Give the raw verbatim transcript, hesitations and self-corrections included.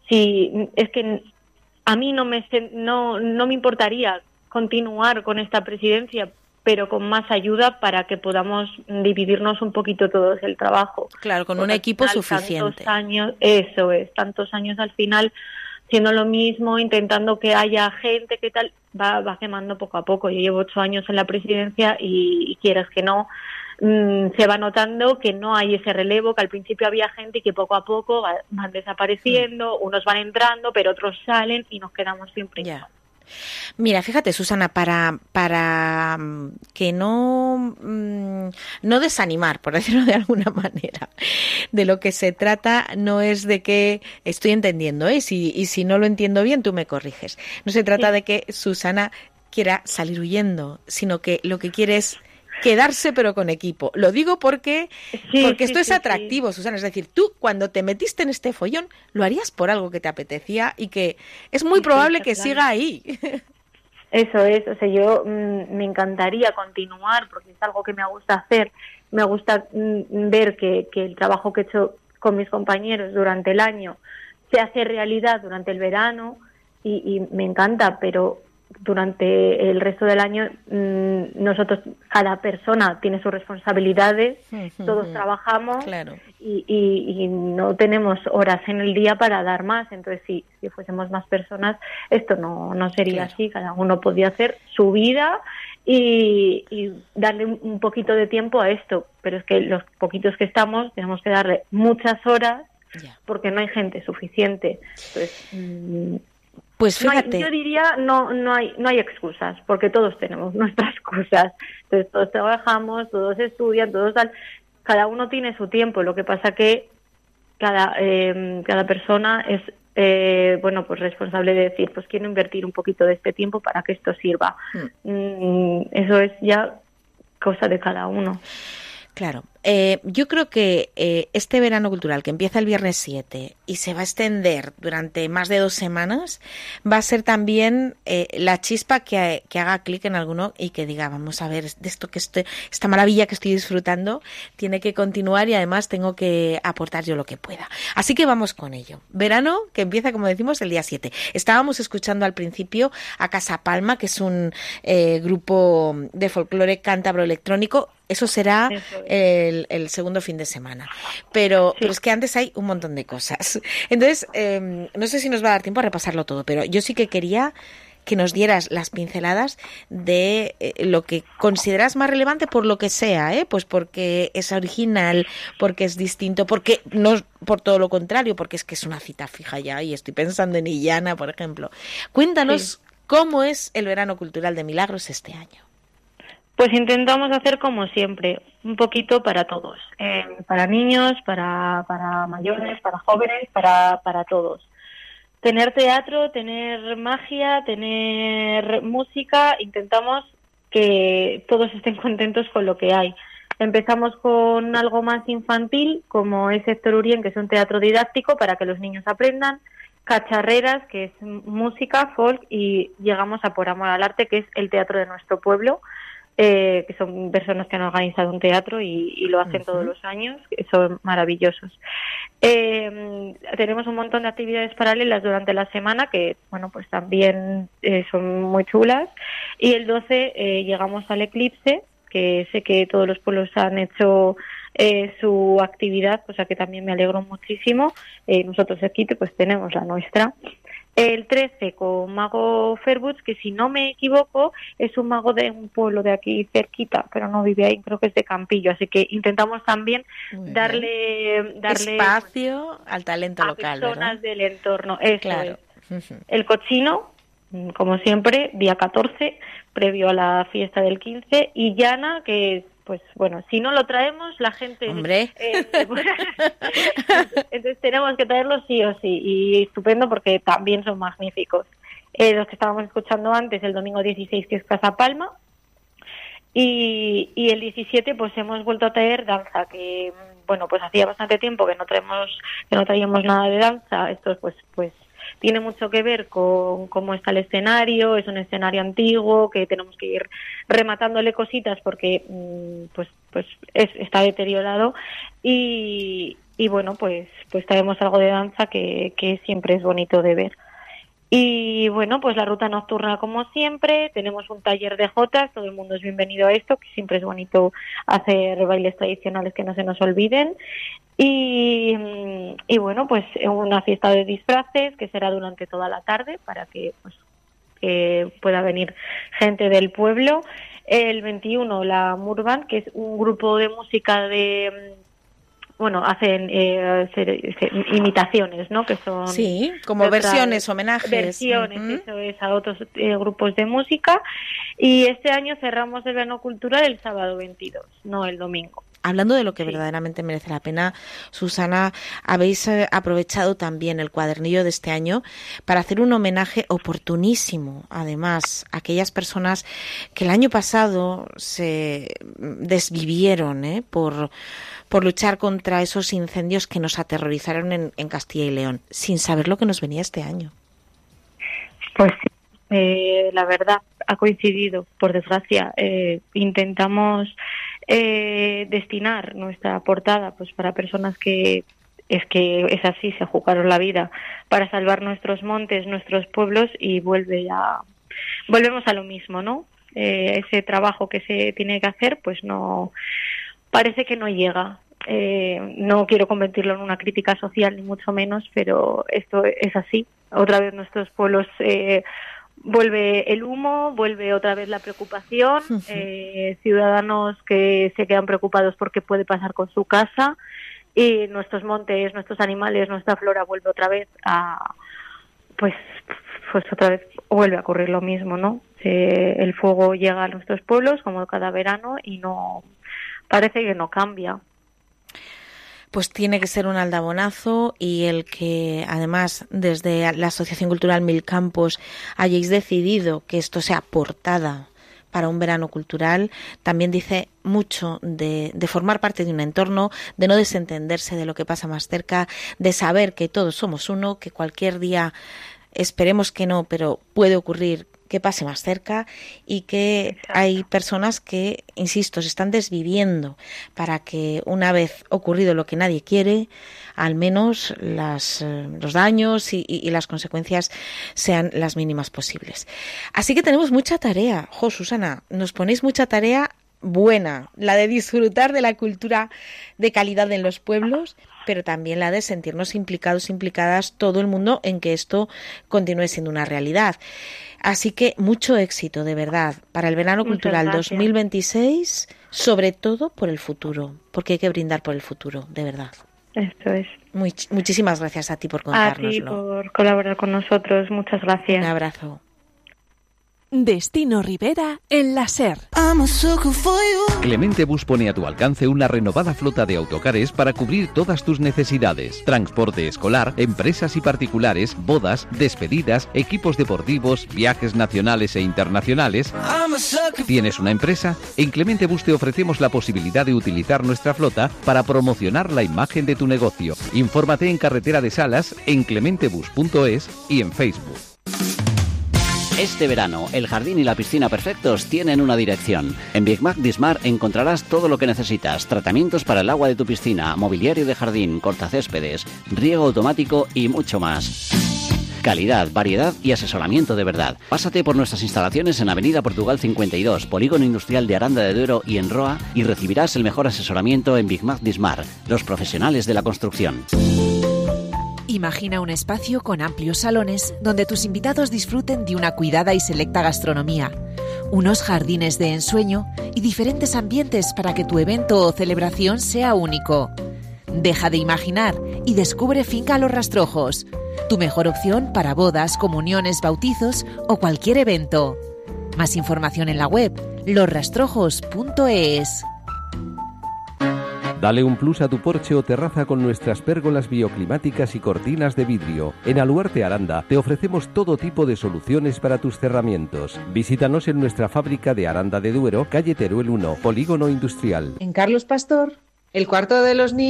si es que a mí no me no no me importaría continuar con esta presidencia, pero con más ayuda para que podamos dividirnos un poquito todos el trabajo. Claro, con Porque un equipo final, suficiente. Tantos años, eso es, tantos años al final siendo lo mismo, intentando que haya gente que tal, va, va quemando poco a poco. Yo llevo ocho años en la presidencia y, y quieras que no, mmm, se va notando que no hay ese relevo, que al principio había gente y que poco a poco va, van desapareciendo, mm. unos van entrando, pero otros salen y nos quedamos siempre. Ya. Mira, fíjate, Susana, para para que no no desanimar, por decirlo de alguna manera, de lo que se trata no es de que estoy entendiendo, ¿eh? Si, y si no lo entiendo bien, tú me corriges. No se trata sí. de que Susana quiera salir huyendo, sino que lo que quiere es quedarse pero con equipo. Lo digo porque sí, porque sí, esto sí, es atractivo, sí. Susana. Es decir, tú cuando te metiste en este follón lo harías por algo que te apetecía y que es muy sí, probable sí, que claro. siga ahí. Eso es, o sea, yo mmm, me encantaría continuar porque es algo que me gusta hacer. Me gusta mmm, ver que, que el trabajo que he hecho con mis compañeros durante el año se hace realidad durante el verano y, y me encanta, pero durante el resto del año mmm, nosotros, cada persona tiene sus responsabilidades, uh-huh, todos uh-huh. trabajamos claro. y, y, y no tenemos horas en el día para dar más. Entonces si, si fuésemos más personas esto no, no sería claro. así, cada uno podía hacer su vida y, y darle un poquito de tiempo a esto, pero es que los poquitos que estamos tenemos que darle muchas horas yeah. porque no hay gente suficiente. Entonces mmm, Pues fíjate. No hay, yo diría no no hay no hay excusas, porque todos tenemos nuestras cosas. Entonces todos trabajamos, todos estudian, todos tal, cada uno tiene su tiempo. Lo que pasa que cada eh, cada persona es eh, bueno pues responsable de decir pues quiero invertir un poquito de este tiempo para que esto sirva. Mm. Mm, eso es ya cosa de cada uno. Claro. Eh, yo creo que eh, este verano cultural que empieza el viernes siete y se va a extender durante más de dos semanas va a ser también eh, la chispa que, que haga clic en alguno y que diga, vamos a ver, de esto que estoy, esta maravilla que estoy disfrutando tiene que continuar y además tengo que aportar yo lo que pueda. Así que vamos con ello. Verano que empieza, como decimos, el día siete. Estábamos escuchando al principio a Casa Palma, que es un eh, grupo de folclore cántabro electrónico. Eso será Eso es. el, el segundo fin de semana. Pero, sí. pero es que antes hay un montón de cosas. Entonces, eh, no sé si nos va a dar tiempo a repasarlo todo, pero yo sí que quería que nos dieras las pinceladas de eh, lo que consideras más relevante por lo que sea, ¿eh? Pues porque es original, porque es distinto, porque no por todo lo contrario, porque es que es una cita fija ya y estoy pensando en Illana, por ejemplo. Cuéntanos sí. cómo es el verano cultural de Milagros este año. Pues intentamos hacer como siempre, un poquito para todos, eh, para niños, para, para mayores, para jóvenes, para, para todos. Tener teatro, tener magia, tener música, intentamos que todos estén contentos con lo que hay. Empezamos con algo más infantil, como es Héctor Urien, que es un teatro didáctico para que los niños aprendan, Cacharreras, que es música, folk, y llegamos a Por Amor al Arte, que es el teatro de nuestro pueblo, Eh, que son personas que han organizado un teatro y, y lo hacen uh-huh. todos los años, que son maravillosos. Eh, tenemos un montón de actividades paralelas durante la semana que, bueno, pues también eh, son muy chulas. Y el doce eh, llegamos al Eclipse, que sé que todos los pueblos han hecho eh, su actividad, o sea que también me alegro muchísimo. Eh, nosotros aquí pues tenemos la nuestra. El trece con Mago Fairwoods, que si no me equivoco es un mago de un pueblo de aquí cerquita, pero no vive ahí, creo que es de Campillo, así que intentamos también darle, darle espacio bueno, al talento a local, personas ¿verdad? del entorno. Eso claro. es. Uh-huh. El cochino, como siempre, día catorce, previo a la fiesta del quince, y Llana, que es pues bueno, si no lo traemos, la gente... ¡Hombre! Eh, entonces tenemos que traerlos sí o sí, y estupendo porque también son magníficos. Eh, los que estábamos escuchando antes, el domingo dieciséis, que es Casa Palma, y, y el diecisiete pues hemos vuelto a traer danza, que bueno, pues hacía bastante tiempo que no traemos, que no traíamos nada de danza. Esto pues pues tiene mucho que ver con cómo está el escenario. Es un escenario antiguo que tenemos que ir rematándole cositas porque pues pues es, está deteriorado y, y bueno, pues pues traemos algo de danza que, que siempre es bonito de ver. Y bueno, pues la ruta nocturna como siempre, tenemos un taller de jotas, todo el mundo es bienvenido a esto, que siempre es bonito hacer bailes tradicionales que no se nos olviden. Y, y bueno, pues una fiesta de disfraces que será durante toda la tarde para que pues que pueda venir gente del pueblo. El veintiuno la Murban, que es un grupo de música de... Bueno, hacen eh, se, se, imitaciones, ¿no? Que son... Sí, como versiones, homenajes. Versiones, uh-huh. Eso es, a otros eh, grupos de música. Y este año cerramos el verano cultural el sábado veintidós, no el domingo. Hablando de lo que sí. verdaderamente merece la pena, Susana, habéis eh, aprovechado también el cuadernillo de este año para hacer un homenaje oportunísimo, además, a aquellas personas que el año pasado se desvivieron ¿eh? por, por luchar contra esos incendios que nos aterrorizaron en, en Castilla y León, sin saber lo que nos venía este año. Pues sí, eh, la verdad, ha coincidido, por desgracia. Eh, intentamos... Eh, destinar nuestra portada pues para personas que es que es así, se jugaron la vida para salvar nuestros montes, nuestros pueblos, y vuelve a volvemos a lo mismo, ¿no? Eh, ese trabajo que se tiene que hacer pues no parece que no llega. Eh, no quiero convertirlo en una crítica social ni mucho menos, pero esto es así. Otra vez nuestros pueblos eh, vuelve el humo, vuelve otra vez la preocupación, uh-huh. eh, ciudadanos que se quedan preocupados por qué puede pasar con su casa, y nuestros montes, nuestros animales, nuestra flora vuelve otra vez a, pues, pues otra vez vuelve a ocurrir lo mismo, ¿no? Eh, el fuego llega a nuestros pueblos como cada verano y no, parece que no cambia. Pues tiene que ser un aldabonazo, y el que además desde la Asociación Cultural Mil Campos hayáis decidido que esto sea portada para un verano cultural también dice mucho de, de formar parte de un entorno, de no desentenderse de lo que pasa más cerca, de saber que todos somos uno, que cualquier día, esperemos que no, pero puede ocurrir que pase más cerca, y que Exacto. hay personas que, insisto, se están desviviendo para que, una vez ocurrido lo que nadie quiere, al menos las, eh, los daños y, y, y las consecuencias sean las mínimas posibles. Así que tenemos mucha tarea. Jo, Susana, nos ponéis mucha tarea buena, la de disfrutar de la cultura de calidad en los pueblos, pero también la de sentirnos implicados, implicadas todo el mundo en que esto continúe siendo una realidad. Así que mucho éxito, de verdad, para el verano Muchas cultural gracias. dos mil veintiséis, sobre todo por el futuro, porque hay que brindar por el futuro, de verdad. Esto es. Muy, muchísimas gracias a ti por contárnoslo. A ti por colaborar con nosotros, muchas gracias. Un abrazo. Destino Rivera en la SER. Clemente Bus pone a tu alcance una renovada flota de autocares para cubrir todas tus necesidades. Transporte escolar, empresas y particulares, bodas, despedidas, equipos deportivos, viajes nacionales e internacionales. ¿Tienes una empresa? En Clemente Bus te ofrecemos la posibilidad de utilizar nuestra flota para promocionar la imagen de tu negocio. Infórmate en Carretera de Salas, en clementebus punto es y en Facebook. Este verano, el jardín y la piscina perfectos tienen una dirección. En Big Mac Dismar encontrarás todo lo que necesitas. Tratamientos para el agua de tu piscina, mobiliario de jardín, cortacéspedes, riego automático y mucho más. Calidad, variedad y asesoramiento de verdad. Pásate por nuestras instalaciones en Avenida Portugal cincuenta y dos, Polígono Industrial de Aranda de Duero y en Roa, y recibirás el mejor asesoramiento en Big Mac Dismar, los profesionales de la construcción. Imagina un espacio con amplios salones donde tus invitados disfruten de una cuidada y selecta gastronomía, unos jardines de ensueño y diferentes ambientes para que tu evento o celebración sea único. Deja de imaginar y descubre Finca Los Rastrojos, tu mejor opción para bodas, comuniones, bautizos o cualquier evento. Más información en la web los rastrojos punto es. Dale un plus a tu porche o terraza con nuestras pérgolas bioclimáticas y cortinas de vidrio. En Aluarte Aranda te ofrecemos todo tipo de soluciones para tus cerramientos. Visítanos en nuestra fábrica de Aranda de Duero, calle Teruel uno, Polígono Industrial. En Carlos Pastor, el cuarto de los niños.